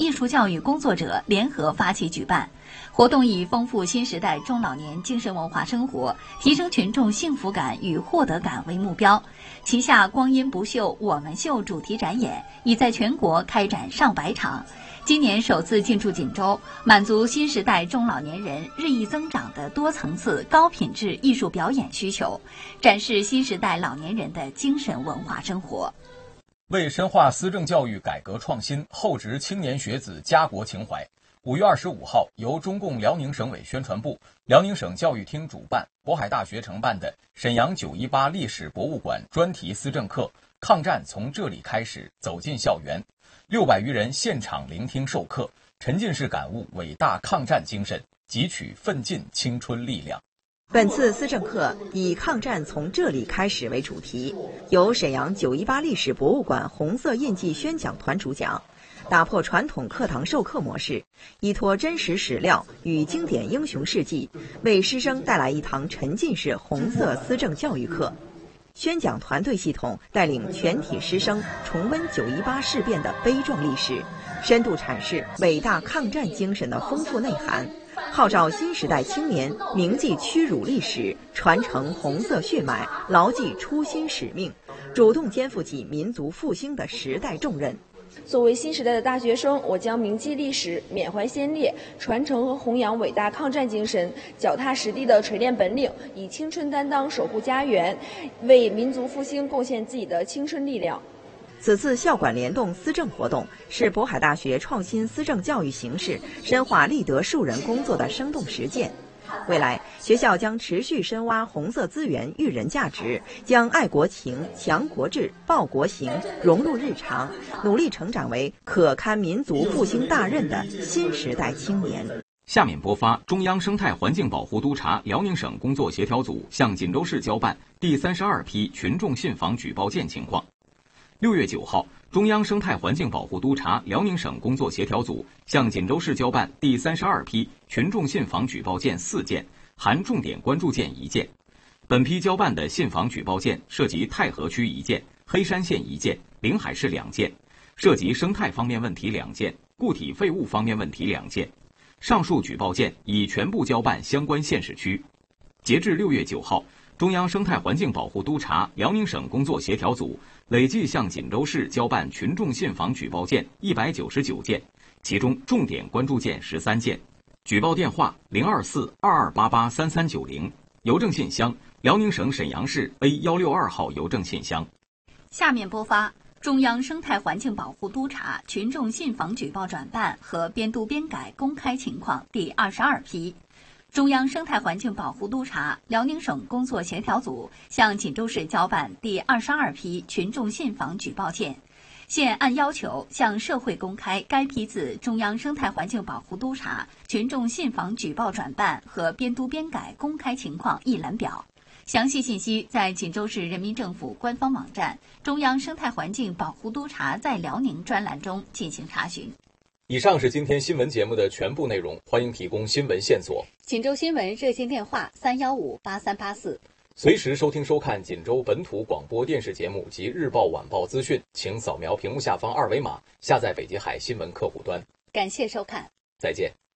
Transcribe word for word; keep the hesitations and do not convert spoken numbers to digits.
艺术教育工作者联合发起举办。活动以丰富新时代中老年精神文化生活，提升群众幸福感与获得感为目标。旗下光阴不朽我们秀主题展演已在全国开展上百场，今年首次进驻锦州，满足新时代中老年人日益增长的多层次高品质艺术表演需求，展示新时代老年人的精神文化生活。 为深化思政教育改革创新，厚植青年学子家国情怀，五月二十五号，由中共辽宁省委宣传部、辽宁省教育厅主办，渤海大学承办的沈阳九一八历史博物馆专题思政课《抗战从这里开始》走进校园，六百余人现场聆听授课，沉浸式感悟伟大抗战精神，汲取奋进青春力量。 本次思政课以“抗战从这里开始”为主题，由沈阳九一八历史博物馆红色印记宣讲团主讲，打破传统课堂授课模式，依托真实史料与经典英雄事迹，为师生带来一堂沉浸式红色思政教育课。宣讲团队系统带领全体师生重温九一八事变的悲壮历史，深度阐释伟大抗战精神的丰富内涵，号召新时代青年铭记屈辱历史，传承红色血脉，牢记初心使命，主动肩负起民族复兴的时代重任。 作为新时代的大学生，我将铭记历史，缅怀先烈，传承和弘扬伟大抗战精神，脚踏实地的锤炼本领，以青春担当守护家园，为民族复兴贡献自己的青春力量。 此次校馆联动思政活动是渤海大学创新思政教育形式深化立德树人工作的生动实践。未来，学校将持续深挖红色资源育人价值，将爱国情、强国志、报国行融入日常，努力成长为可堪民族复兴大任的新时代青年。 下面播发中央生态环境保护督察辽宁省工作协调组向锦州市交办第三十二批群众信访举报件情况。六月九号，中央生态环境保护督察辽宁省工作协调组向锦州市交办第三十二批群众信访举报件四件，含重点关注件一件。本批交办的信访举报件涉及太河区一件、黑山县一件、临海市两件，涉及生态方面问题两件、固体废物方面问题两件。上述举报件已全部交办相关县市区。截至六月九号，中央生态环境保护督察辽宁省工作协调组累计向锦州市交办群众信访举报件一百九十九件，其中重点关注件十三件。举报电话零二四二二八八三三九零，邮政信箱辽宁省沈阳市 A 一六二号邮政信箱。 下面播发中央生态环境保护督察群众信访举报转办和编读编改公开情况第二十二批。中央生态环境保护督察辽宁省工作协调组向锦州市交办第二十二批群众信访举报件，现按要求向社会公开该批次中央生态环境保护督察群众信访举报转办和编读编改公开情况一览表。详细信息在锦州市人民政府官方网站中央生态环境保护督察在辽宁专栏中进行查询。 以上是今天新闻节目的全部内容，欢迎提供新闻线索。 锦州新闻热线电话三一五八三八四。 随时收听收看锦州本土广播电视节目及日报晚报资讯，请扫描屏幕下方二维码，下载北极海新闻客户端。 感谢收看， 再见。